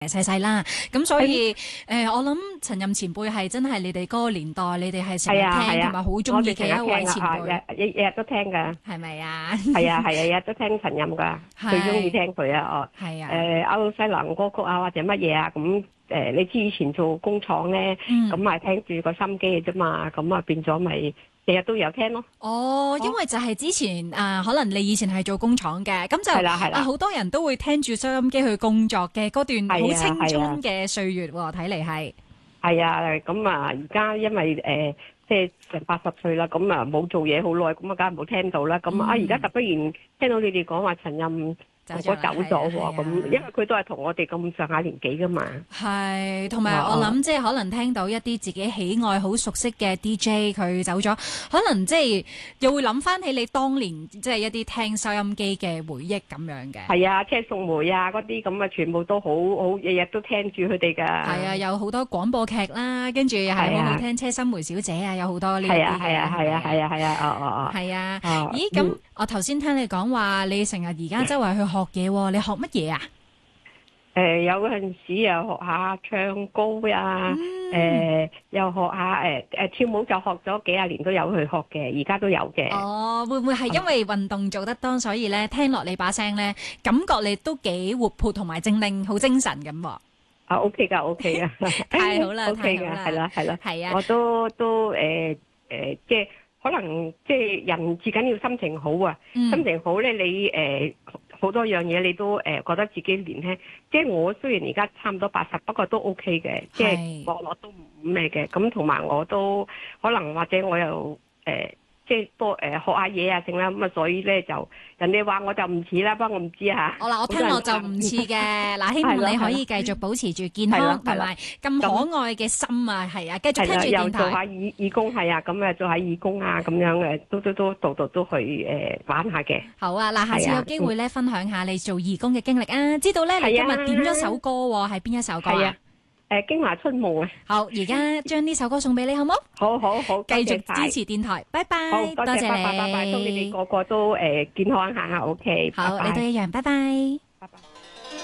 細細啦，咁所以我諗陳任前輩係真係你哋嗰個年代，你哋係成日聽同埋好中意嘅一位前輩， 日日都聽㗎， 係咪啊？ 係啊，日日都聽陳任㗎，最中意聽佢啊， 係啊， 歐西蘭歌曲啊或者乜嘢啊咁。你知以前做工廠咧，咁咪聽住個心機嘅啫嘛，咁啊變咗咪日日都有聽咯。 哦，因為就係之前可能你以前係做工廠嘅，咁就好多人都會聽住收音機去工作嘅嗰段好青春嘅歲月喎，睇嚟係。係啊，咁啊而家因為即係成80歲啦，咁啊冇做嘢好耐，咁啊梗係冇聽到啦。咁而家突然聽到你哋講話陳任哥哥走咗喎，咁因為佢都係同我哋咁上下年紀噶嘛。 係，同埋我諗即係可能聽到一啲自己喜愛好熟悉嘅 DJ 佢走咗，可能即係又會諗翻起你當年即係一啲聽收音機嘅回憶咁樣嘅。 係啊，車淑梅啊嗰啲咁啊，全部都好日日都聽住佢哋㗎。係啊，有好多廣播劇啦，跟住又係好好聽車心梅小姐啊，有好多呢啲嘅。係啊，係啊，咦咁我頭先聽你講話，你成日而家周圍去學嘢喎，你學乜嘢啊？ 有陣時又學下唱歌啊，又學下跳舞，就學咗幾廿年都有去學嘅，而家都有嘅。 哦，會唔會係因為運動做得多，所以咧聽落你把聲咧，感覺你都幾活潑同埋正令，好精神咁喎 ？OK 噶，OK 噶， 太好啦 ，OK 噶，係啦，係啊，我都即係可能即係人至緊要心情好啊，心情好咧，你好多樣嘢你都覺得自己年輕，即係我雖然而家差唔多80，不過都 OK 嘅，即係網絡都唔咩嘅，咁同埋我都可能或者我又即係多學下嘢啊，剩啦，咁啊，所以咧就人哋話我就唔似啦，不過我唔知嚇。 我聽落就唔似嘅，嗱，希望你可以繼續保持住健康同埋咁可愛嘅心啊，係啊，繼續聽住電台。又做下義工係啊，咁啊做下義工啊，咁樣嘅都度都去玩下嘅。 好啊，嗱，下次有機會咧分享下你做義工嘅經歷啊，知道咧你今日點咗首歌喎，係邊一首歌啊？ 京華春夢啊！ 好，而家將呢首歌送俾你，好冇？ 好， 繼續支持電台，拜拜。 好，多謝你， 拜拜， 祝你哋個個都健康下，OK。 好，你都一樣，拜拜。 拜拜。